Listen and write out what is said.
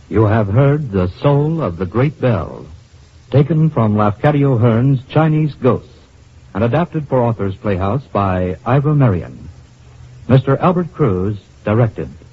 You have heard The Soul of the Great Bell, taken from Lafcadio Hearn's Chinese Ghosts, and adapted for Authors Playhouse by Ivor Marion. Mr. Albert Cruz directed.